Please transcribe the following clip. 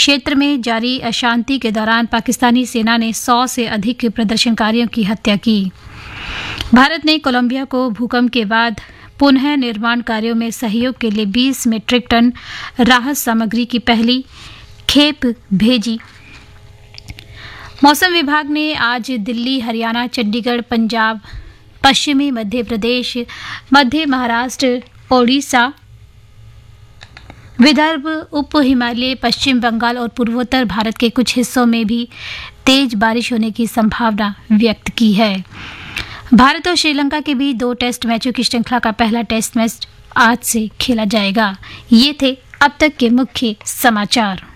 क्षेत्र में जारी अशांति के दौरान पाकिस्तानी सेना ने 100 से अधिक प्रदर्शनकारियों की हत्या की। भारत ने कोलंबिया को भूकंप के बाद पुनः निर्माण कार्यों में सहयोग के लिए 20 मीट्रिक टन राहत सामग्री की पहली खेप भेजी। मौसम विभाग ने आज दिल्ली, हरियाणा, चंडीगढ़, पंजाब, पश्चिमी मध्य प्रदेश, मध्य महाराष्ट्र, ओडिशा, विदर्भ, उप हिमालय, पश्चिम बंगाल और पूर्वोत्तर भारत के कुछ हिस्सों में भी तेज बारिश होने की संभावना व्यक्त की है। भारत और श्रीलंका के बीच 2 टेस्ट मैचों की श्रृंखला का पहला टेस्ट मैच आज से खेला जाएगा। ये थे अब तक के मुख्य समाचार।